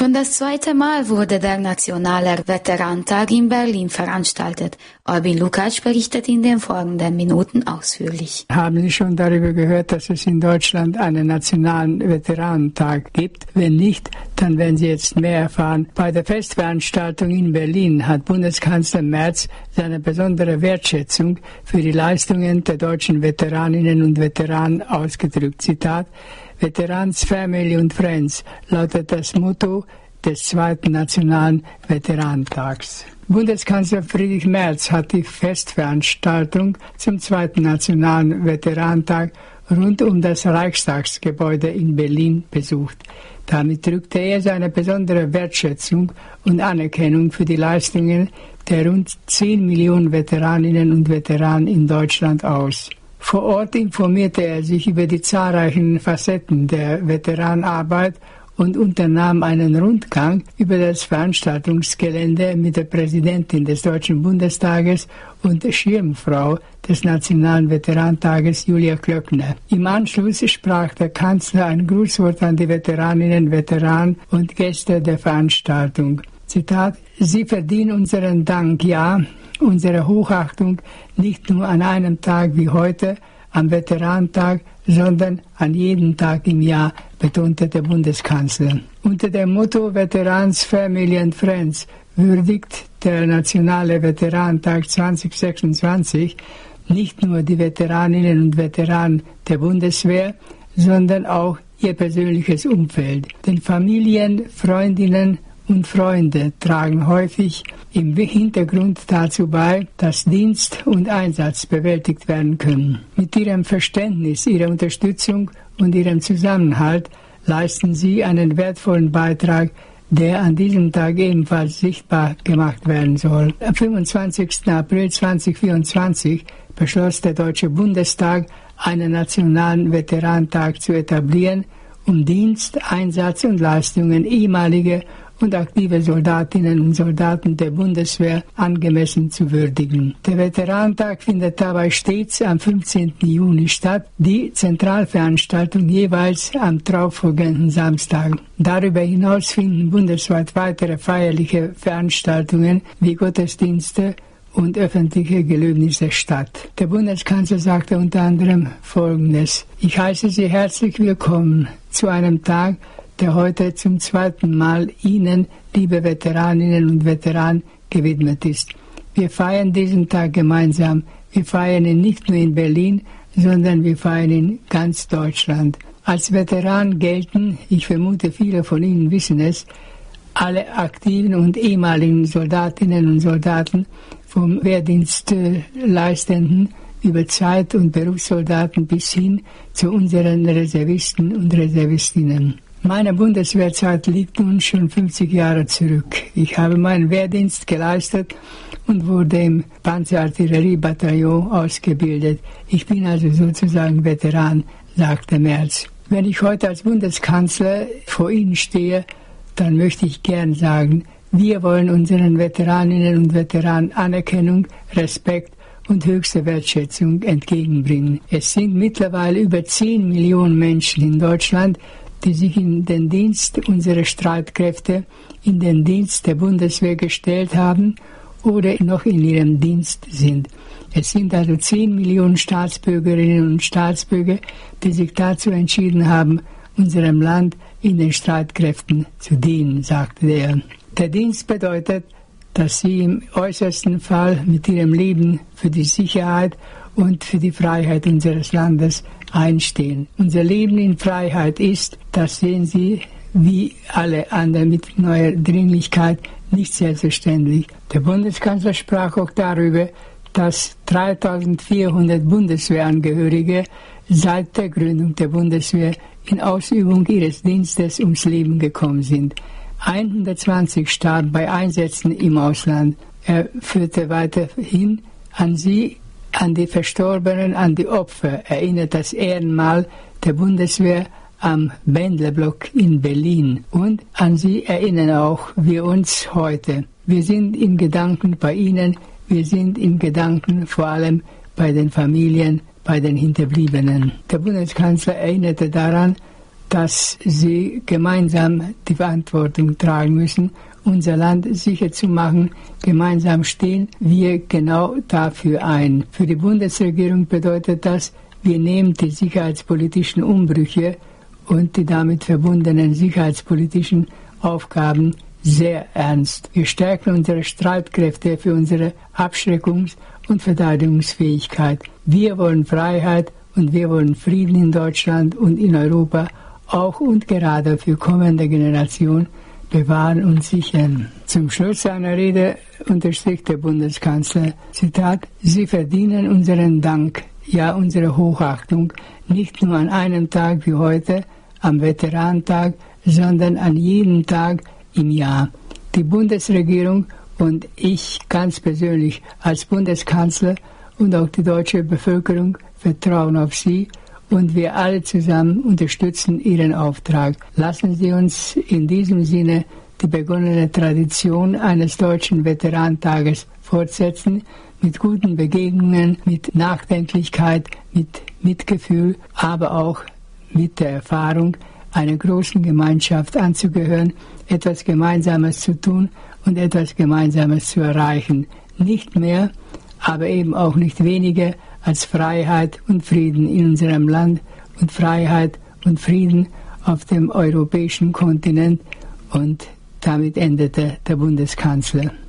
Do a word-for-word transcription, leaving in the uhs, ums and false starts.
Schon das zweite Mal wurde der Nationale Veteranentag in Berlin veranstaltet. Albin Lukács berichtet in den folgenden Minuten ausführlich. Haben Sie schon darüber gehört, dass es in Deutschland einen Nationalen Veteranentag gibt? Wenn nicht, dann werden Sie jetzt mehr erfahren. Bei der Festveranstaltung in Berlin hat Bundeskanzler Merz seine besondere Wertschätzung für die Leistungen der deutschen Veteraninnen und Veteranen ausgedrückt. Zitat: Veterans, Family und Friends lautet das Motto des zweiten Nationalen Veteranentags. Bundeskanzler Friedrich Merz hat die Festveranstaltung zum zweiten Nationalen Veteranentag rund um das Reichstagsgebäude in Berlin besucht. Damit drückte er seine besondere Wertschätzung und Anerkennung für die Leistungen der rund zehn Millionen Veteraninnen und Veteranen in Deutschland aus. Vor Ort informierte er sich über die zahlreichen Facetten der Veteranenarbeit und unternahm einen Rundgang über das Veranstaltungsgelände mit der Präsidentin des Deutschen Bundestages und Schirmfrau des Nationalen Veteranentages Julia Klöckner. Im Anschluss sprach der Kanzler ein Grußwort an die Veteraninnen, Veteranen und Gäste der Veranstaltung. Zitat: Sie verdienen unseren Dank, ja, unsere Hochachtung, nicht nur an einem Tag wie heute, am Veteranentag, sondern an jedem Tag im Jahr, betonte der Bundeskanzler. Unter dem Motto Veterans, Family and Friends würdigt der Nationale Veteranentag zwanzig sechsundzwanzig nicht nur die Veteraninnen und Veteranen der Bundeswehr, sondern auch ihr persönliches Umfeld. Den Familien, Freundinnen und Freunde tragen häufig im Hintergrund dazu bei, dass Dienst und Einsatz bewältigt werden können. Mit ihrem Verständnis, ihrer Unterstützung und ihrem Zusammenhalt leisten sie einen wertvollen Beitrag, der an diesem Tag ebenfalls sichtbar gemacht werden soll. Am fünfundzwanzigsten April zweitausendvierundzwanzig beschloss der Deutsche Bundestag, einen nationalen Veteranentag zu etablieren, um Dienst, Einsatz und Leistungen ehemaliger und aktive Soldatinnen und Soldaten der Bundeswehr angemessen zu würdigen. Der Veteranentag findet dabei stets am fünfzehnten Juni statt, die Zentralveranstaltung jeweils am darauffolgenden Samstag. Darüber hinaus finden bundesweit weitere feierliche Veranstaltungen wie Gottesdienste und öffentliche Gelöbnisse statt. Der Bundeskanzler sagte unter anderem Folgendes: Ich heiße Sie herzlich willkommen zu einem Tag, der heute zum zweiten Mal Ihnen, liebe Veteraninnen und Veteranen, gewidmet ist. Wir feiern diesen Tag gemeinsam. Wir feiern ihn nicht nur in Berlin, sondern wir feiern ihn in ganz Deutschland. Als Veteran gelten, ich vermute, viele von Ihnen wissen es, alle aktiven und ehemaligen Soldatinnen und Soldaten, vom Wehrdienstleistenden über Zeit- und Berufssoldaten bis hin zu unseren Reservisten und Reservistinnen. Meine Bundeswehrzeit liegt nun schon fünfzig Jahre zurück. Ich habe meinen Wehrdienst geleistet und wurde im Panzerartilleriebataillon ausgebildet. Ich bin also sozusagen Veteran, sagte Merz. Wenn ich heute als Bundeskanzler vor Ihnen stehe, dann möchte ich gern sagen, wir wollen unseren Veteraninnen und Veteranen Anerkennung, Respekt und höchste Wertschätzung entgegenbringen. Es sind mittlerweile über zehn Millionen Menschen in Deutschland, die sich in den Dienst unserer Streitkräfte, in den Dienst der Bundeswehr gestellt haben oder noch in ihrem Dienst sind. Es sind also zehn Millionen Staatsbürgerinnen und Staatsbürger, die sich dazu entschieden haben, unserem Land in den Streitkräften zu dienen, sagte er. Der Dienst bedeutet, dass sie im äußersten Fall mit ihrem Leben für die Sicherheit und für die Freiheit unseres Landes einstehen. Unser Leben in Freiheit ist, das sehen Sie wie alle anderen mit neuer Dringlichkeit, nicht selbstverständlich. Der Bundeskanzler sprach auch darüber, dass dreitausendvierhundert Bundeswehrangehörige seit der Gründung der Bundeswehr in Ausübung ihres Dienstes ums Leben gekommen sind. hundertzwanzig starben bei Einsätzen im Ausland. Er führte weiterhin an sie, an die Verstorbenen, an die Opfer, erinnert das Ehrenmal der Bundeswehr am Bendlerblock in Berlin. Und an sie erinnern auch wir uns heute. Wir sind in Gedanken bei Ihnen, wir sind in Gedanken vor allem bei den Familien, bei den Hinterbliebenen. Der Bundeskanzler erinnerte daran, dass sie gemeinsam die Verantwortung tragen müssen, unser Land sicher zu machen. Gemeinsam stehen wir genau dafür ein. Für die Bundesregierung bedeutet das, wir nehmen die sicherheitspolitischen Umbrüche und die damit verbundenen sicherheitspolitischen Aufgaben sehr ernst. Wir stärken unsere Streitkräfte für unsere Abschreckungs- und Verteidigungsfähigkeit. Wir wollen Freiheit und wir wollen Frieden in Deutschland und in Europa, auch und gerade für kommende Generationen, bewahren und sichern. Zum Schluss seiner Rede unterstrich der Bundeskanzler, Zitat, Sie verdienen unseren Dank, ja unsere Hochachtung, nicht nur an einem Tag wie heute, am Veteranentag, sondern an jedem Tag im Jahr. Die Bundesregierung und ich ganz persönlich als Bundeskanzler und auch die deutsche Bevölkerung vertrauen auf Sie und wir alle zusammen unterstützen Ihren Auftrag. Lassen Sie uns in diesem Sinne die begonnene Tradition eines deutschen Veteranentages fortsetzen, mit guten Begegnungen, mit Nachdenklichkeit, mit Mitgefühl, aber auch mit der Erfahrung, einer großen Gemeinschaft anzugehören, etwas Gemeinsames zu tun und etwas Gemeinsames zu erreichen. Nicht mehr, aber eben auch nicht weniger als Freiheit und Frieden in unserem Land und Freiheit und Frieden auf dem europäischen Kontinent. Und damit endete der Bundeskanzler.